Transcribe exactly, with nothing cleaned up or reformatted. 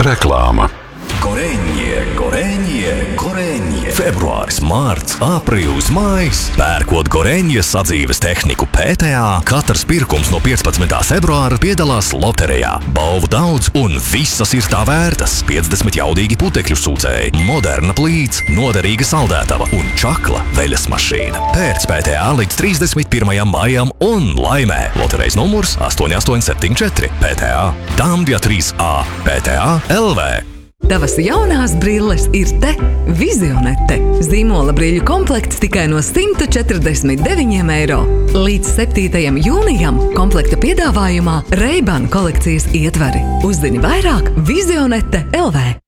Reklāma. Goreņie, goreņie, goreņie. Februāris, mārts, aprīlis, maijs. Pērkot Goreņie sadzīves tehniku P T A, katrs pirkums no piecpadsmitā februāra piedalās loterijā. Balvu daudz un visas ir tā vērtas. piecdesmit jaudīgi putekļu sūcēji, moderna plīts, noderīga saldētava un čakla veļas mašīna. Pērc P T A līdz trīsdesmit pirmajam maijam un laimē. Loterejas numurs astoņi astoņi septiņi četri. P T A Tambja trīs A. P T A L V. Tavas jaunās brilles ir te, Vizionete. Zīmola brīļu komplekts tikai no simt četrdesmit deviņiem eiro. Līdz septītajam jūnijam komplekta piedāvājumā Ray-Ban kolekcijas ietvari. Uzzini vairāk Vizionete L V.